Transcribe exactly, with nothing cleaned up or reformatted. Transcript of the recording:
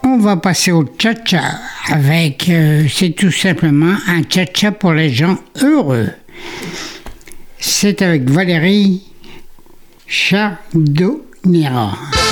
On va passer au tcha-tcha avec, euh, c'est tout simplement un tcha-tcha pour les gens heureux. C'est avec Valérie Chardonnira.